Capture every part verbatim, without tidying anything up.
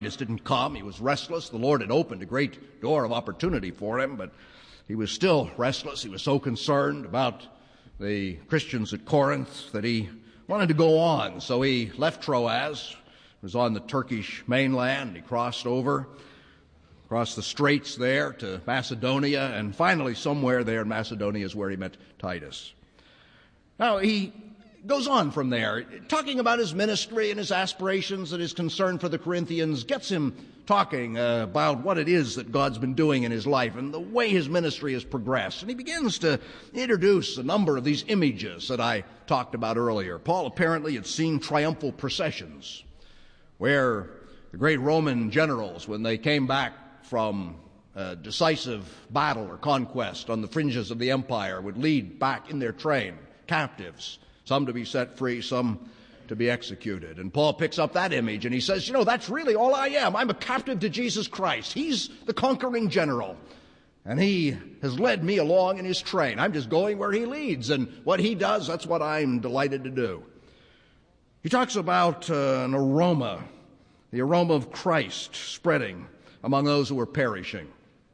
Titus didn't come. He was restless. The Lord had opened a great door of opportunity for him, but he was still restless. He was so concerned about the Christians at Corinth that he wanted to go on. So he left Troas, was on the Turkish mainland. He crossed over, crossed the straits there to Macedonia, and finally somewhere there in Macedonia is where he met Titus. Now, he goes on from there, talking about his ministry and his aspirations and his concern for the Corinthians, gets him talking uh, about what it is that God's been doing in his life and the way his ministry has progressed. And he begins to introduce a number of these images that I talked about earlier. Paul apparently had seen triumphal processions where the great Roman generals, when they came back from a decisive battle or conquest on the fringes of the empire, would lead back in their train captives, some to be set free, some to be executed. And Paul picks up that image and he says, you know, that's really all I am. I'm a captive to Jesus Christ. He's the conquering general, and he has led me along in his train. I'm just going where he leads, and what he does, that's what I'm delighted to do. He talks about uh, an aroma, the aroma of Christ spreading among those who were perishing.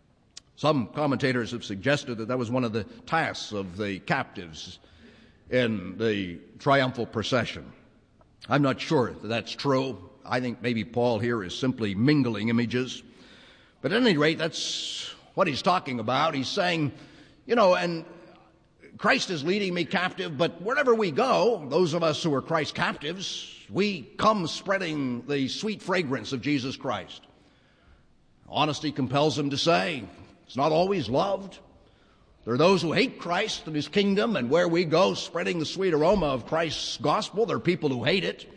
Some commentators have suggested that that was one of the tasks of the captives in the triumphal procession. I'm not sure that that's true. I think maybe Paul here is simply mingling images. But at any rate, that's what he's talking about. He's saying, you know, and Christ is leading me captive, but wherever we go, those of us who are Christ's captives, we come spreading the sweet fragrance of Jesus Christ. Honesty compels him to say, it's not always loved. There are those who hate Christ and his kingdom, and where we go spreading the sweet aroma of Christ's gospel, there are people who hate it.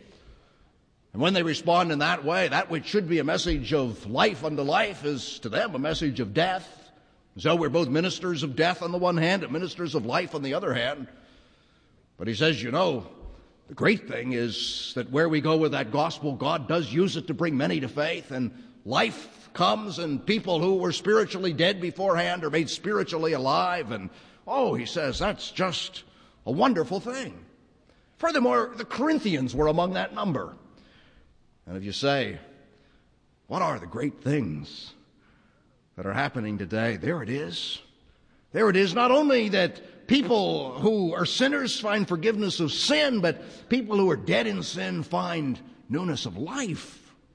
And when they respond in that way, that which should be a message of life unto life is to them a message of death. So we're both ministers of death on the one hand and ministers of life on the other hand. But he says, you know, the great thing is that where we go with that gospel, God does use it to bring many to faith, and life comes, and people who were spiritually dead beforehand are made spiritually alive. And, oh, he says, that's just a wonderful thing. Furthermore, the Corinthians were among that number. And if you say, what are the great things that are happening today? There it is. There it is. Not only that people who are sinners find forgiveness of sin, but people who are dead in sin find newness of life.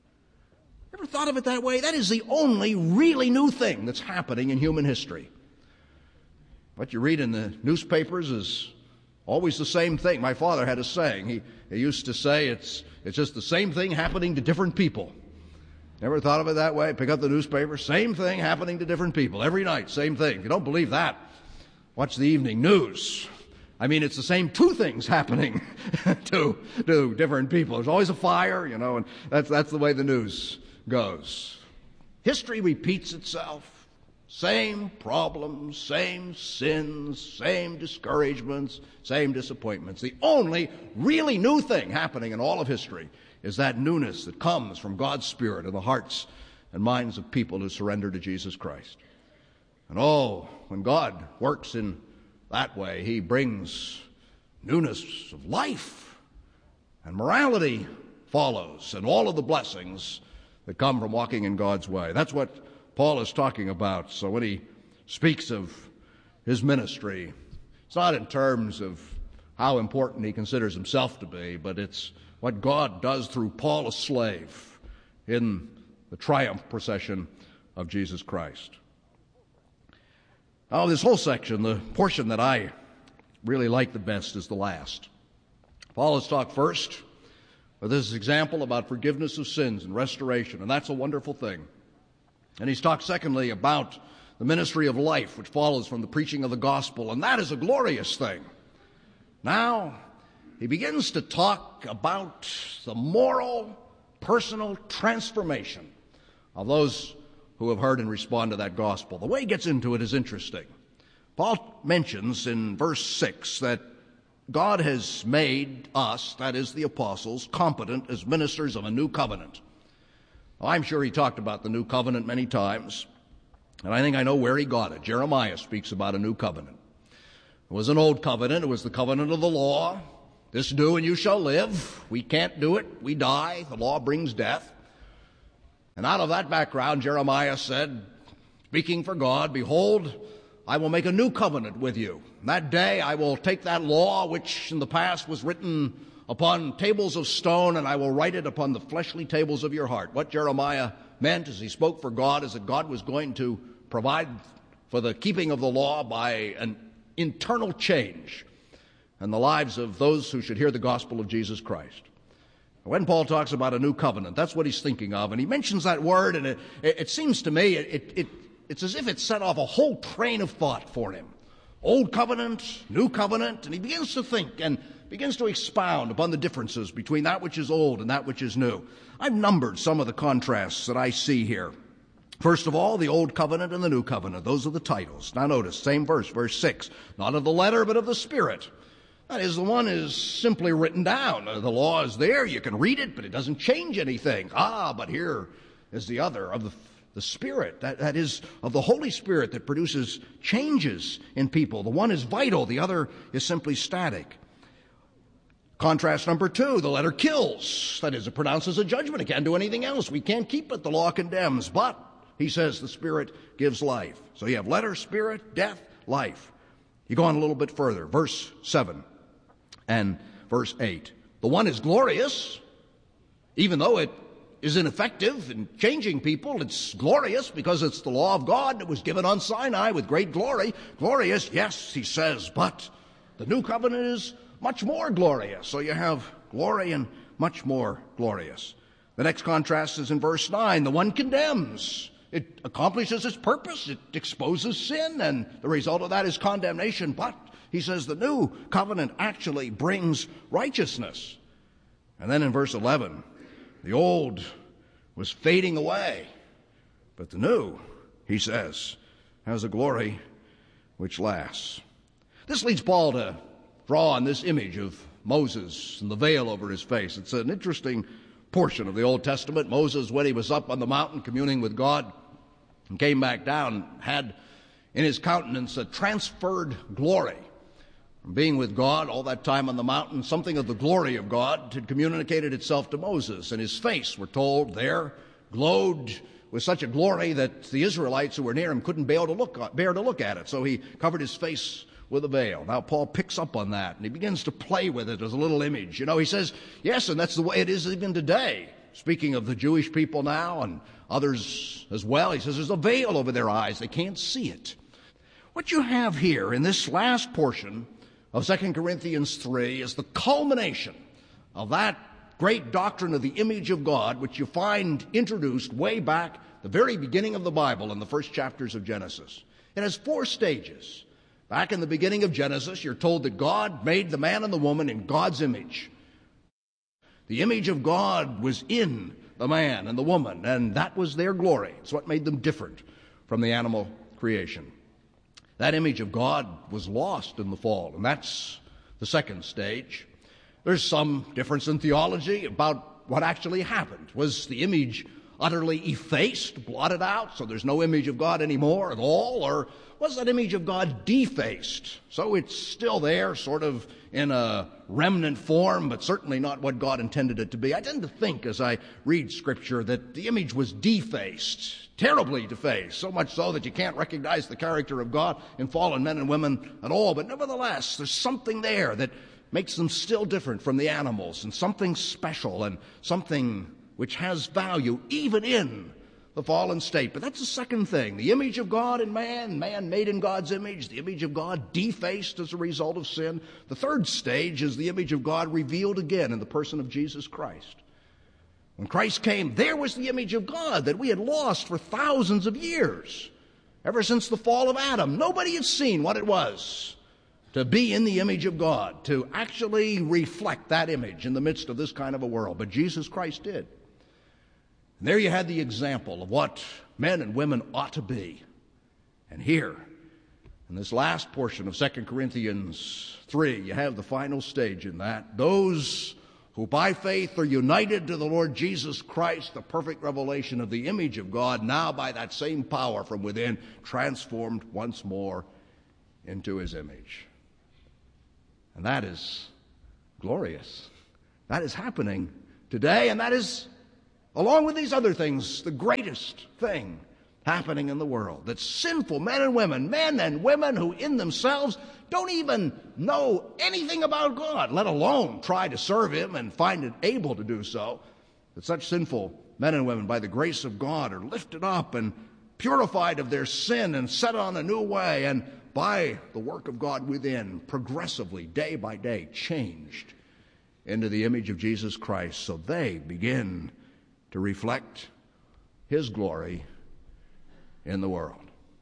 Ever thought of it that way? That is the only really new thing that's happening in human history. What you read in the newspapers is always the same thing. My father had a saying. He, he used to say it's, it's just the same thing happening to different people. Ever thought of it that way? Pick up the newspaper, same thing happening to different people. Every night, same thing. If you don't believe that, watch the evening news. I mean, it's the same two things happening to, to different people. There's always a fire, you know, and that's, that's the way the news goes. History repeats itself. Same problems, same sins, same discouragements, same disappointments. The only really new thing happening in all of history is that newness that comes from God's Spirit in the hearts and minds of people who surrender to Jesus Christ. And oh, when God works in that way, he brings newness of life, and morality follows, and all of the blessings that come from walking in God's way. That's what Paul is talking about. So when he speaks of his ministry, it's not in terms of how important he considers himself to be, but it's what God does through Paul, a slave, in the triumph procession of Jesus Christ. Now, this whole section, the portion that I really like the best is the last. Paul has talked first with this example about forgiveness of sins and restoration, and that's a wonderful thing. And he's talked secondly about the ministry of life, which follows from the preaching of the gospel, and that is a glorious thing. Now, he begins to talk about the moral, personal transformation of those who have heard and respond to that gospel. The way he gets into it is interesting. Paul mentions in verse six that God has made us, that is the apostles, competent as ministers of a new covenant. Well, I'm sure he talked about the new covenant many times, and I think I know where he got it. Jeremiah speaks about a new covenant. It was an old covenant. It was the covenant of the law. This do and you shall live. We can't do it. We die. The law brings death. And out of that background, Jeremiah said, speaking for God, "Behold, I will make a new covenant with you. That day I will take that law which in the past was written upon tables of stone, and I will write it upon the fleshly tables of your heart." What Jeremiah meant as he spoke for God is that God was going to provide for the keeping of the law by an internal change in the lives of those who should hear the gospel of Jesus Christ. When Paul talks about a new covenant, that's what he's thinking of. And he mentions that word, and it, it, it seems to me it, it, it's as if it set off a whole train of thought for him. Old covenant, new covenant, and he begins to think and begins to expound upon the differences between that which is old and that which is new. I've numbered some of the contrasts that I see here. First of all, the old covenant and the new covenant. Those are the titles. Now notice, same verse, verse six. Not of the letter, but of the Spirit. That is, the one is simply written down. The law is there. You can read it, but it doesn't change anything. Ah, but here is the other, of the, the Spirit. That, that is, of the Holy Spirit that produces changes in people. The one is vital. The other is simply static. Contrast number two, the letter kills. That is, it pronounces a judgment. It can't do anything else. We can't keep it. The law condemns. But, he says, the Spirit gives life. So you have letter, Spirit, death, life. You go on a little bit further. Verse seven. And verse eight. The one is glorious, even though it is ineffective in changing people. It's glorious because it's the law of God that was given on Sinai with great glory. Glorious, yes, he says, but the new covenant is much more glorious. So you have glory and much more glorious. The next contrast is in verse nine. The one condemns. It accomplishes its purpose. It exposes sin, and the result of that is condemnation. But he says the new covenant actually brings righteousness. And then in verse eleven, the old was fading away, but the new, he says, has a glory which lasts. This leads Paul to draw on this image of Moses and the veil over his face. It's an interesting portion of the Old Testament. Moses, when he was up on the mountain communing with God and came back down, had in his countenance a transferred glory. From being with God all that time on the mountain, something of the glory of God had communicated itself to Moses, and his face, we're told, there glowed with such a glory that the Israelites who were near him couldn't bear to look, bear to look at it, so he covered his face with a veil. Now Paul picks up on that, and he begins to play with it as a little image. You know, he says, yes, and that's the way it is even today. Speaking of the Jewish people now and others as well, he says there's a veil over their eyes. They can't see it. What you have here in this last portion of Second Corinthians three is the culmination of that great doctrine of the image of God, which you find introduced way back the very beginning of the Bible in the first chapters of Genesis. It has four stages. Back in the beginning of Genesis, you're told that God made the man and the woman in God's image. The image of God was in the man and the woman, and that was their glory. It's what made them different from the animal creation. That image of God was lost in the fall, and that's the second stage. There's some difference in theology about what actually happened. Was the image utterly effaced, blotted out, so there's no image of God anymore at all? Or was that image of God defaced? So it's still there, sort of in a remnant form, but certainly not what God intended it to be. I tend to think as I read Scripture that the image was defaced, terribly defaced, so much so that you can't recognize the character of God in fallen men and women at all. But nevertheless, there's something there that makes them still different from the animals, and something special and something which has value even in the fallen state. But that's the second thing. The image of God in man, man made in God's image, the image of God defaced as a result of sin. The third stage is the image of God revealed again in the person of Jesus Christ. When Christ came, there was the image of God that we had lost for thousands of years. Ever since the fall of Adam, nobody had seen what it was to be in the image of God, to actually reflect that image in the midst of this kind of a world. But Jesus Christ did. And there you had the example of what men and women ought to be. And here, in this last portion of Second Corinthians three, you have the final stage in that. Those who by faith are united to the Lord Jesus Christ, the perfect revelation of the image of God, now by that same power from within, transformed once more into his image. And that is glorious. That is happening today, and that is along with these other things, the greatest thing happening in the world, that sinful men and women, men and women who in themselves don't even know anything about God, let alone try to serve Him and find it able to do so, that such sinful men and women, by the grace of God, are lifted up and purified of their sin and set on a new way, and by the work of God within, progressively, day by day, changed into the image of Jesus Christ, so they begin to reflect His glory in the world.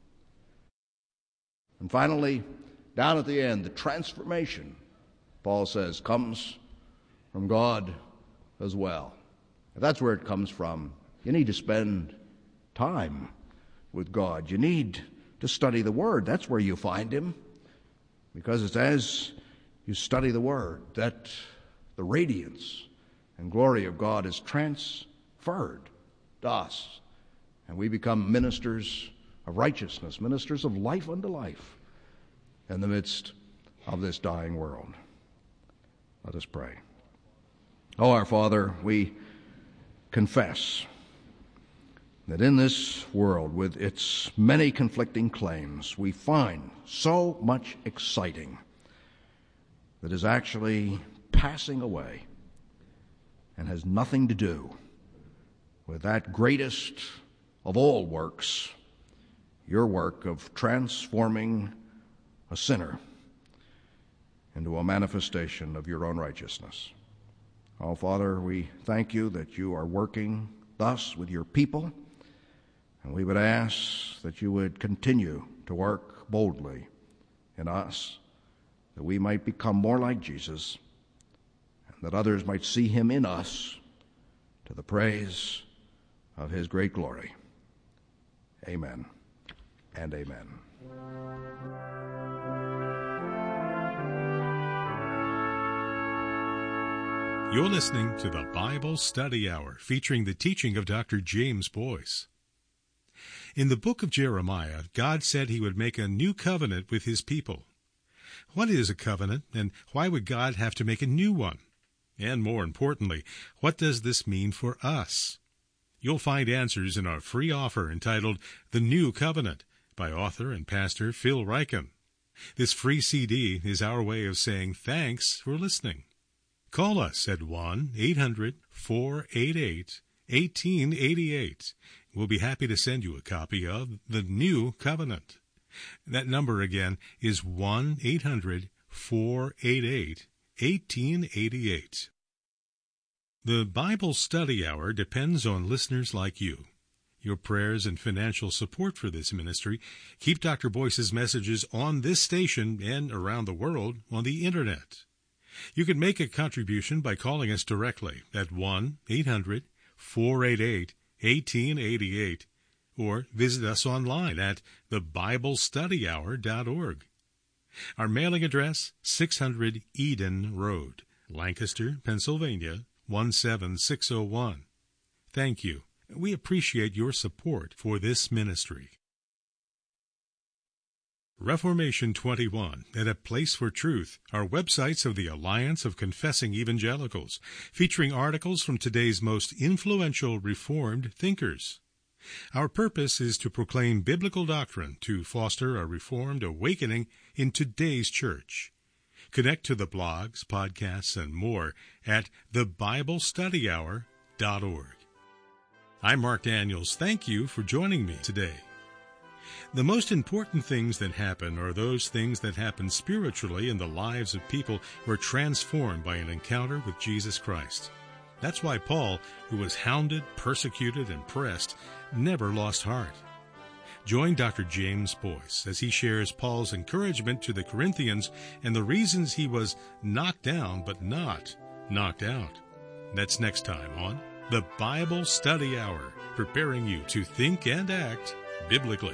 And finally, down at the end, the transformation, Paul says, comes from God as well. If that's where it comes from, you need to spend time with God. You need to study the Word. That's where you find Him, because it's as you study the Word that the radiance and glory of God is transferred to us, and we become ministers of righteousness, ministers of life unto life in the midst of this dying world. Let us pray. Oh, our Father, we confess that in this world, with its many conflicting claims, we find so much exciting that is actually passing away and has nothing to do with that greatest of all works, your work of transforming a sinner into a manifestation of your own righteousness. Oh, Father, we thank you that you are working thus with your people, and we would ask that you would continue to work boldly in us, that we might become more like Jesus, and that others might see him in us to the praise of his great glory. Amen and amen. You're listening to the Bible Study Hour, featuring the teaching of Doctor James Boyce. In the book of Jeremiah, God said he would make a new covenant with his people. What is a covenant, and why would God have to make a new one? And more importantly, what does this mean for us? You'll find answers in our free offer entitled The New Covenant by author and pastor Phil Ryken. This free C D is our way of saying thanks for listening. Call us at one eight hundred four eight eight one eight eight eight. We'll be happy to send you a copy of The New Covenant. That number again is one eight hundred four eight eight one eight eight eight. The Bible Study Hour depends on listeners like you. Your prayers and financial support for this ministry keep Doctor Boyce's messages on this station and around the world on the Internet. You can make a contribution by calling us directly at one eight hundred four eight eight one eight eight eight or visit us online at the bible study hour dot org. Our mailing address, six hundred Eden Road, Lancaster, Pennsylvania, one seven six oh one. Thank you. We appreciate your support for this ministry. Reformation twenty-one and A Place for Truth are websites of the Alliance of Confessing Evangelicals, featuring articles from today's most influential Reformed thinkers. Our purpose is to proclaim biblical doctrine to foster a Reformed awakening in today's church. Connect to the blogs, podcasts, and more at the bible study hour dot org. I'm Mark Daniels. Thank you for joining me today. The most important things that happen are those things that happen spiritually in the lives of people who are transformed by an encounter with Jesus Christ. That's why Paul, who was hounded, persecuted, and pressed, never lost heart. Join Doctor James Boyce as he shares Paul's encouragement to the Corinthians and the reasons he was knocked down but not knocked out. That's next time on the Bible Study Hour, preparing you to think and act biblically.